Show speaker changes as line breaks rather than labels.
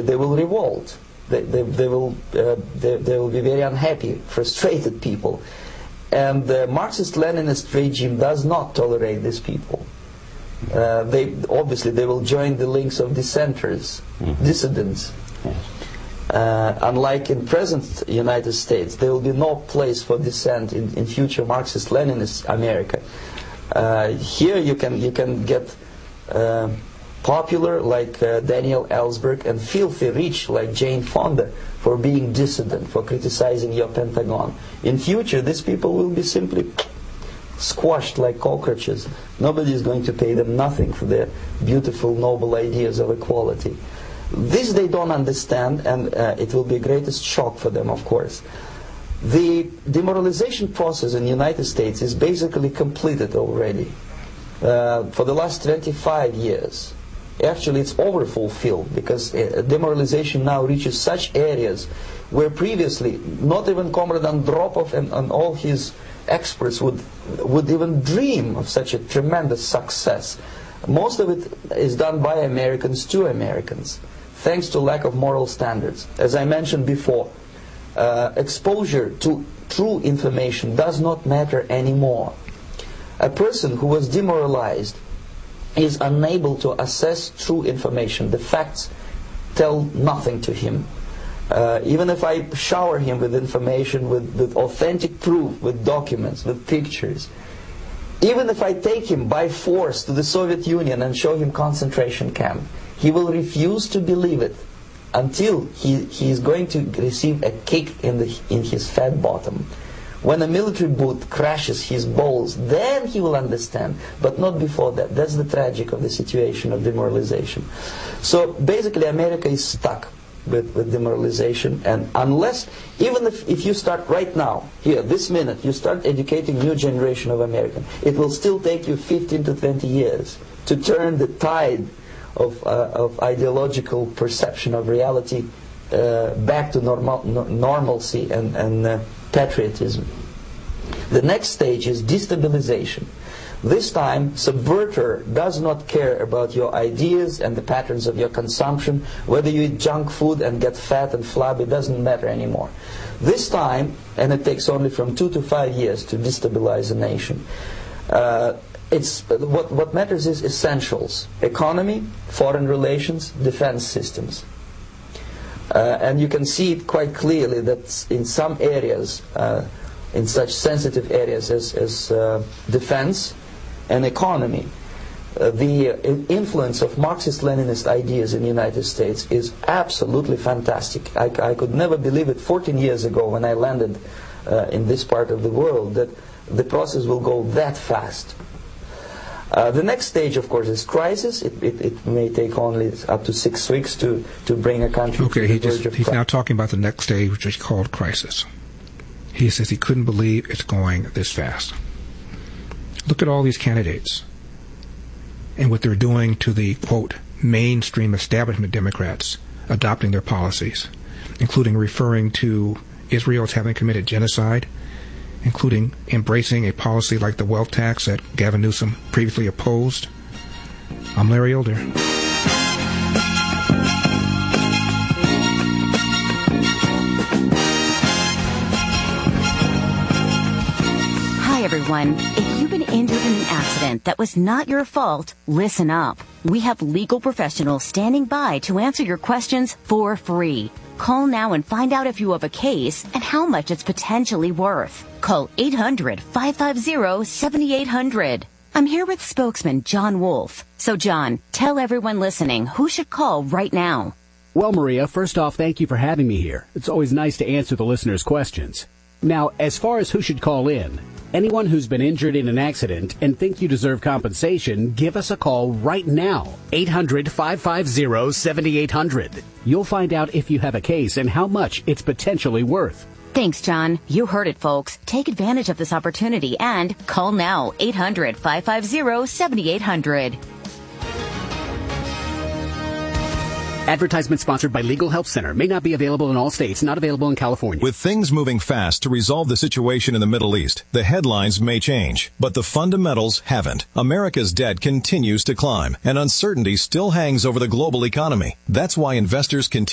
they will revolt. They will be very unhappy, frustrated people. And the Marxist-Leninist regime does not tolerate these people. They will join the links of dissenters, dissidents. Unlike in present United States, there will be no place for dissent in future Marxist-Leninist America. Here you can get popular like Daniel Ellsberg and filthy rich like Jane Fonda for being dissident, for criticizing your Pentagon. In future, these people will be simply squashed like cockroaches. Nobody is going to pay them nothing for their beautiful, noble ideas of equality. This they don't understand, and it will be the greatest shock for them, of course. The demoralization process in the United States is basically completed already. For the last 25 years. Actually, it's overfulfilled, because demoralization now reaches such areas where previously not even Comrade Andropov and all his experts would even dream of such a tremendous success. Most of it is done by Americans to Americans, thanks to lack of moral standards. As I mentioned before, exposure to true information does not matter anymore. A person who was demoralized is unable to assess true information. The facts tell nothing to him. Even if I shower him with information, with authentic proof, with documents, with pictures, even if I take him by force to the Soviet Union and show him concentration camp, he will refuse to believe it until he is going to receive a kick in his fat bottom. When a military boot crashes his balls, then he will understand, but not before that. That's the tragic of the situation of demoralization. So basically America is stuck with demoralization, and unless, even if you start right now, here, this minute, you start educating new generation of Americans, it will still take you 15 to 20 years to turn the tide of ideological perception of reality back to normalcy and patriotism. The next stage is destabilization. This time, subverter does not care about your ideas and the patterns of your consumption. Whether you eat junk food and get fat and flabby, doesn't matter anymore. This time, and it takes only from 2 to 5 years to destabilize a nation, what matters is essentials: economy, foreign relations, defense systems. And you can see it quite clearly that in some areas, in such sensitive areas as defense and economy, the influence of Marxist-Leninist ideas in the United States is absolutely fantastic. I could never believe it 14 years ago when I landed in this part of the world that the process will go that fast. The next stage, of course, is crisis. It may take only up to 6 weeks to bring a country to the verge of
he's now talking about the next stage, which is called crisis. He says he couldn't believe it's going this fast. Look at all these candidates and what they're doing to the, quote, mainstream establishment Democrats adopting their policies, including referring to Israel as having committed genocide, including embracing a policy like the wealth tax that Gavin Newsom previously opposed. I'm Larry Elder.
Hi, everyone. If you've been injured in an accident that was not your fault, listen up. We have legal professionals standing by to answer your questions for free. Call now and find out if you have a case and how much it's potentially worth. Call 800-550-7800. I'm here with spokesman John Wolf. So, John, tell everyone listening who should call right now.
Well, Maria, first off, thank you for having me here. It's always nice to answer the listeners' questions. Now, as far as who should call in, anyone who's been injured in an accident and think you deserve compensation, give us a call right now. 800-550-7800. You'll find out if you have a case and how much it's potentially worth.
Thanks, John. You heard it, folks. Take advantage of this opportunity and call now. 800-550-7800.
Advertisement sponsored by Legal Help Center. May not be available in all states. Not available in California.
With things moving fast to resolve the situation in the Middle East, the headlines may change, but the fundamentals haven't. America's debt continues to climb, and uncertainty still hangs over the global economy. That's why investors continue